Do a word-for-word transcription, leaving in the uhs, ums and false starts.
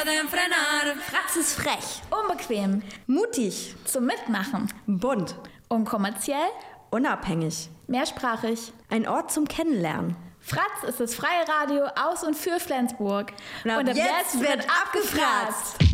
pueden frenar. Fratz ist frech, Unbequem, mutig, zum Mitmachen, bunt, unkommerziell, unabhängig. mehrsprachig. Ein Ort zum Kennenlernen. Fratz ist das freie Radio aus und für Flensburg. Und ab jetzt wird abgefratzt.